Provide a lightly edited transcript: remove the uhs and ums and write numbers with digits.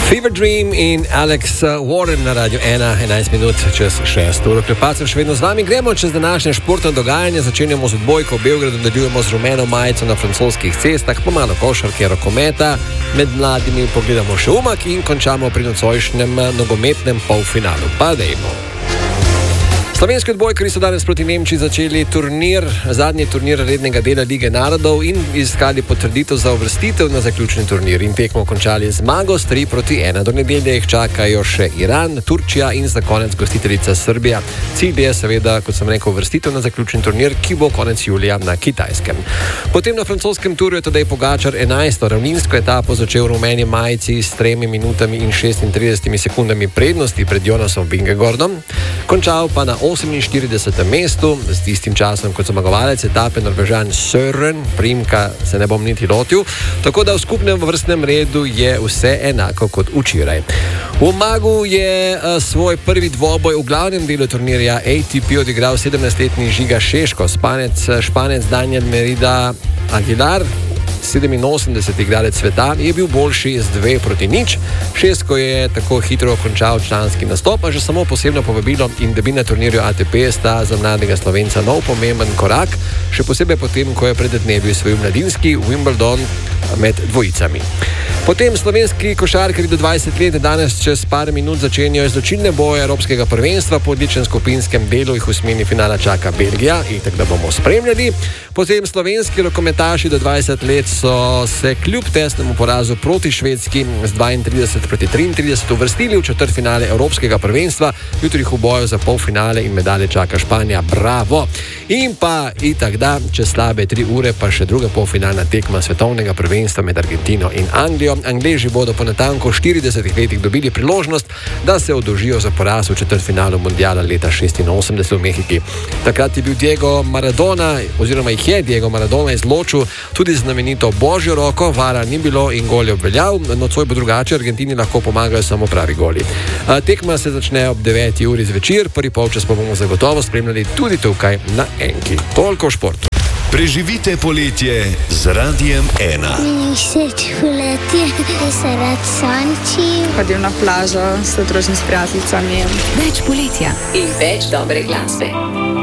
Fever Dream in Alex Warren na Radio 1, 11 minut čez 6 ur. Klepacem še vedno z vami. Gremo čez današnje športno dogajanje. Začenjamo z odbojko v Beogradu, nadaljujemo z rumeno majico na francoskih cestah, pomalo košarke, rokometa, med mladimi pogledamo še umak in končamo pri nocojšnjem nogometnem polfinalu. Pa dejmo. Slovenski odbojkari so danes proti Nemčiji začeli zadnji turnir rednega dela Lige narodov in iskali potrditev za uvrstitev na zaključni turnir in tekmo končali zmago s 3-1. Do nedelje jih čakajo še Iran, Turčija in za konec gostiteljica Srbija. Cilj je seveda, kot sem rekel, uvrstitev na zaključni turnir, ki bo konec julija na Kitajskem. Potem na francoskem turu je Tadej Pogačar 11. ravninsko etapo začel v rumeni majici s 3 minutami in 36 sekundami prednosti pred Jonasom Vingegaardom. Končal pa na 48. mestu, s tistim časom kot zmagovalec etape Norvežan Søren, primka se ne bom niti lotil, tako da v skupnem vrstnem redu je vse enako kot včeraj. V Umagu je svoj prvi dvoboj v glavnem delu turnirja ATP odigral 17-letni Žiga Šeško, Španec Daniel Merida Aguilar, 87. igralec sveta, je bil boljši z 2-0. Šesko je tako hitro končal članski nastop, a že samo posebno povabilo in debi na turnirju ATP sta za mladega Slovenca nov pomemben korak, še posebej potem, ko je pred dnevi osvojil mladinski Wimbledon med dvojicami. Potem slovenski košarkarji do 20 let danes čez par minut začenjajo izločilne boje Evropskega prvenstva. Po odličnem skupinskem delu jih v osmini finala čaka Belgija in tako da bomo spremljali. Potem slovenski rokometaši do 20 let so se kljub tesnemu porazu proti Švedski z 32-33 uvrstili v četrtfinale Evropskega prvenstva. Jutri jih v boju za polfinale in medalje čaka Španija. Bravo! In pa itak da, čez slabe 3 ure pa še druga polfinalna tekma svetovnega prvenstva med Argentino in Anglijo. Angleži bodo po natanko 40 letih dobili priložnost, da se oddolžijo za poraz v četrtfinalu mundiala leta 86 v Mehiki. Takrat je bil Diego Maradona, oziroma jih je Diego Maradona izločil tudi znamenito božjo roko, vara ni bilo in gol je obveljal. Nocoj bo drugače, Argentini lahko pomagajo samo pravi goli. Tekma se začne ob 9. uri zvečer, prvi polčas pa bomo zagotovo spremljali tudi tukaj na Enki. Toliko o športu. Preživite poletje z Radiem 1. Meni všeč poletje, da se rad sončim. Hodim na plažo, se družim s prijateljicami. Več poletja in več dobre glasbe.